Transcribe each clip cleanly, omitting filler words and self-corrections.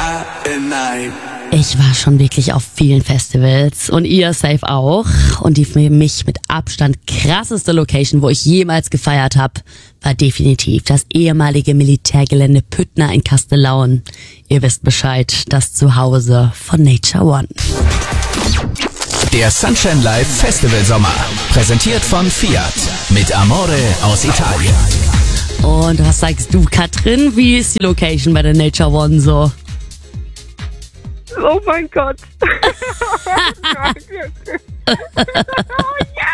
Ich war schon wirklich auf vielen Festivals und ihr safe auch. Und die für mich mit Abstand krasseste Location, wo ich jemals gefeiert habe, war definitiv das ehemalige Militärgelände Püttner in Kastellaun. Ihr wisst Bescheid, das Zuhause von Nature One. Der Sunshine Live Festival Sommer, präsentiert von Fiat, mit Amore aus Italien. Und was sagst du, Katrin? Wie ist die Location bei der Nature One so? Oh mein Gott. Oh ja.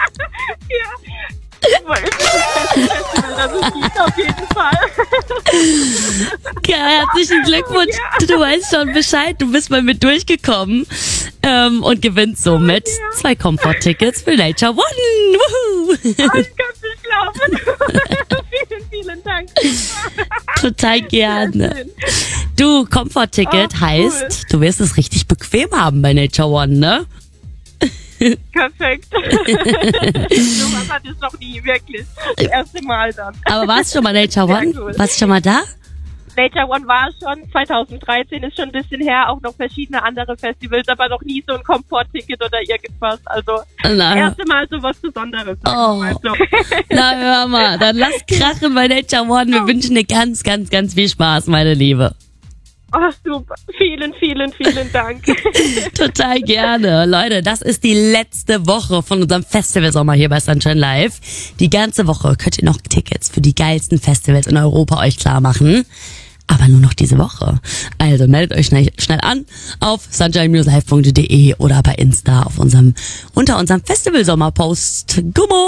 Das ist gut auf jeden Fall. Ja, herzlichen Glückwunsch. Du weißt schon Bescheid. Du bist mal mit durchgekommen und gewinnst somit 2 Komfort-Tickets für Nature One. Woohoo. Ich kann es nicht glauben. Vielen Dank. Total gerne. Du, Komfort-Ticket heißt, du wirst es richtig bequem haben bei Nature One, ne? Perfekt. Sowas hatte ich noch nie, wirklich. Das erste Mal dann. Aber warst du schon mal Nature One? Cool. Warst du schon mal da? Nature One war schon 2013, ist schon ein bisschen her, auch noch verschiedene andere Festivals, aber noch nie so ein Komfort-Ticket oder irgendwas. Also das erste Mal so was Besonderes. Oh. Also. Na hör mal, dann lass krachen bei Nature One. Wir wünschen dir ganz, ganz, ganz viel Spaß, meine Liebe. Oh, super. Vielen Dank. Total gerne. Leute, das ist die letzte Woche von unserem Festivalsommer hier bei Sunshine Live. Die ganze Woche könnt ihr noch Tickets für die geilsten Festivals in Europa euch klar machen. Aber nur noch diese Woche. Also meldet euch schnell an auf sunshine-live.de oder bei Insta unter unserem Festivalsommer-Post. Gummo!